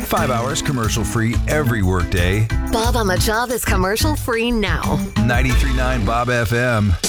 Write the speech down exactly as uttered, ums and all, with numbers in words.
Five hours commercial-free every workday. Bob on the Job is commercial-free now. ninety-three point nine Bob F M.